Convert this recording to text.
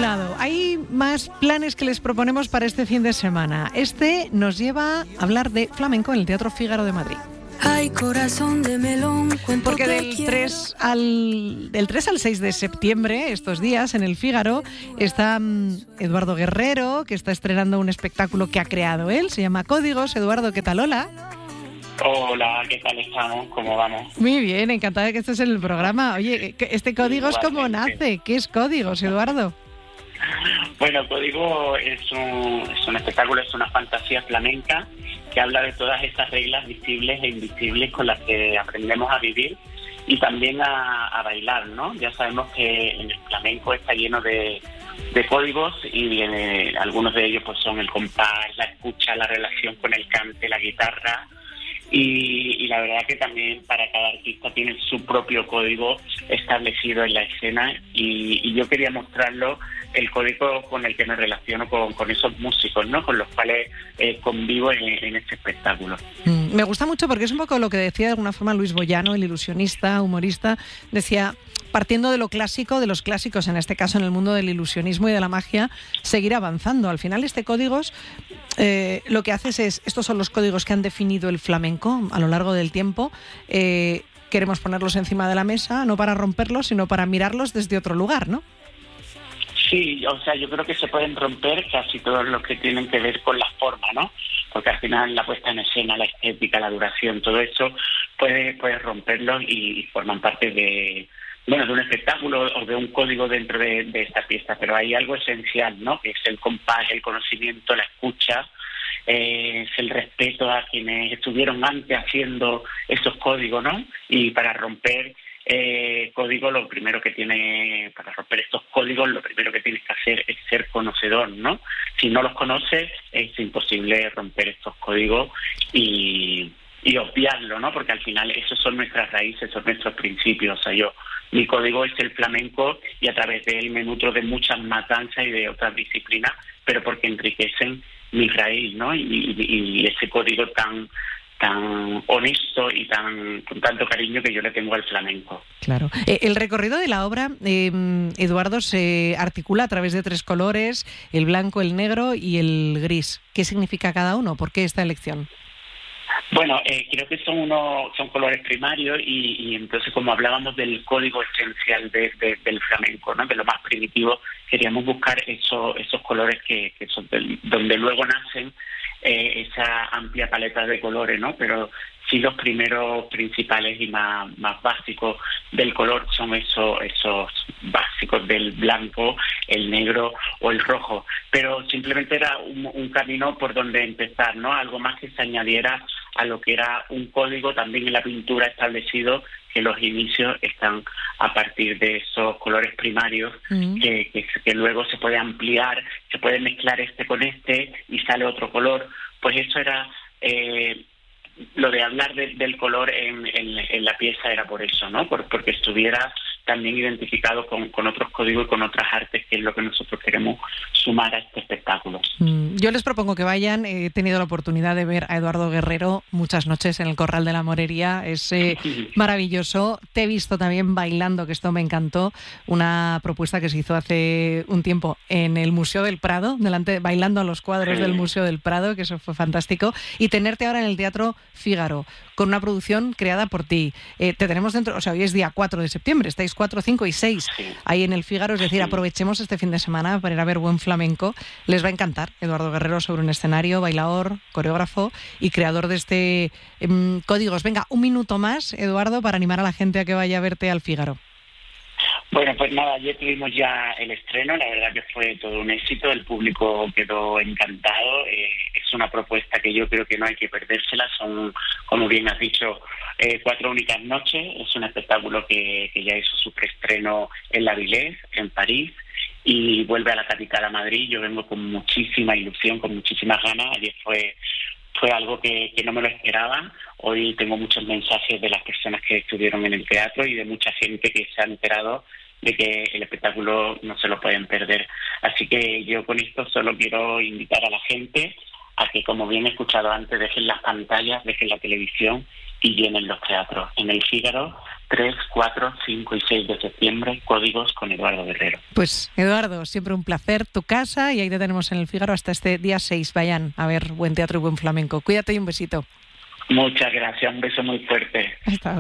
un lado. Hay más planes que les proponemos para este fin de semana. Este nos lleva a hablar de flamenco en el Teatro Fígaro de Madrid. Ay, corazón de melón, porque del 3 al 6 de septiembre, estos días, en el Fígaro, está Eduardo Guerrero, que está estrenando un espectáculo que ha creado él, se llama Códigos. Eduardo, ¿qué tal? Hola. Hola, ¿qué tal estamos? ¿Cómo vamos? Muy bien, encantada de que estés en el programa. Oye, ¿este Códigos cómo nace? ¿Qué es Códigos, Eduardo? Bueno, Código es un espectáculo, es una fantasía flamenca que habla de todas estas reglas visibles e invisibles con las que aprendemos a vivir y también a bailar, ¿no? Ya sabemos que en el flamenco está lleno de códigos y algunos de ellos pues son el compás, la escucha, la relación con el cante, la guitarra. Y la verdad que también para cada artista tiene su propio código establecido en la escena y yo quería mostrarlo, el código con el que me relaciono con esos músicos, ¿no? Con los cuales convivo en este espectáculo. Me gusta mucho porque es un poco lo que decía de alguna forma Luis Boyano, el ilusionista, humorista, decía, partiendo de lo clásico, de los clásicos, en este caso en el mundo del ilusionismo y de la magia, seguir avanzando. Al final códigos lo que haces es, estos son los códigos que han definido el flamenco a lo largo del tiempo, queremos ponerlos encima de la mesa, no para romperlos, sino para mirarlos desde otro lugar, ¿no? Sí, o sea, yo creo que se pueden romper casi todos los que tienen que ver con la forma, ¿no? Porque al final la puesta en escena, la estética, la duración, todo eso puede romperlos y forman parte de un espectáculo o de un código dentro de esta pieza, pero hay algo esencial, ¿no? Que es el compás, el conocimiento, la escucha, es el respeto a quienes estuvieron antes haciendo esos códigos, ¿no? Y para romper código, para romper estos códigos, lo primero que tienes que hacer es ser conocedor, ¿no? Si no los conoces, es imposible romper estos códigos y obviarlo, ¿no? Porque al final esos son nuestras raíces, son nuestros principios. O sea, mi código es el flamenco y a través de él me nutro de muchas más danzas y de otras disciplinas, pero porque enriquecen mi raíz, ¿no? Y ese código tan honesto y con tanto cariño que yo le tengo al flamenco. Claro. El recorrido de la obra, Eduardo, se articula a través de 3 colores, el blanco, el negro y el gris. ¿Qué significa cada uno? ¿Por qué esta elección? Bueno, creo que son colores primarios y entonces, como hablábamos del código esencial del flamenco, ¿no? De lo más primitivo, queríamos buscar esos colores que son donde luego nacen esa amplia paleta de colores, ¿no? Pero sí, los primeros principales y más básicos del color son esos básicos del blanco, el negro o el rojo. Pero simplemente era un camino por donde empezar, ¿no? Algo más que se añadiera a lo que era un código también en la pintura establecido, que los inicios están a partir de esos colores primarios que luego se puede ampliar, se puede mezclar este con este y sale otro color. Pues eso era lo de hablar del color en la pieza, era por eso, ¿no? Porque estuviera también identificado con otros códigos y con otras artes, que es lo que nosotros queremos sumar a este espectáculo. Yo les propongo que vayan. He tenido la oportunidad de ver a Eduardo Guerrero muchas noches en el Corral de la Morería. Es maravilloso. Te he visto también bailando, que esto me encantó. Una propuesta que se hizo hace un tiempo en el Museo del Prado, bailando a los cuadros del Museo del Prado, que eso fue fantástico. Y tenerte ahora en el Teatro Fígaro, con una producción creada por ti. Te tenemos dentro, o sea, hoy es día 4 de septiembre, estáis 4, 5 y 6 ahí en el Fígaro, es decir, aprovechemos este fin de semana para ir a ver buen flamenco. Les va a encantar. Eduardo Guerrero sobre un escenario, bailador, coreógrafo y creador de este Códigos. Venga, un minuto más, Eduardo, para animar a la gente a que vaya a verte al Fígaro. Bueno, pues nada, ayer tuvimos ya el estreno, la verdad que fue todo un éxito, el público quedó encantado, es una propuesta que yo creo que no hay que perdérsela, son, como bien has dicho, 4 únicas noches, es un espectáculo que ya hizo su preestreno en la Villette, en París, y vuelve a la capital, a Madrid. Yo vengo con muchísima ilusión, con muchísimas ganas. Ayer fue algo que no me lo esperaba. Hoy tengo muchos mensajes de las personas que estuvieron en el teatro y de mucha gente que se ha enterado de que el espectáculo no se lo pueden perder. Así que yo con esto solo quiero invitar a la gente a que, como bien he escuchado antes, dejen las pantallas, dejen la televisión y llenen los teatros. En el Fígaro 3, 4, 5 y 6 de septiembre, Códigos con Eduardo Guerrero. Pues Eduardo, siempre un placer, tu casa, y ahí te tenemos en el Fígaro hasta este día 6. Vayan a ver buen teatro y buen flamenco. Cuídate y un besito. Muchas gracias, un beso muy fuerte. Hasta ahora.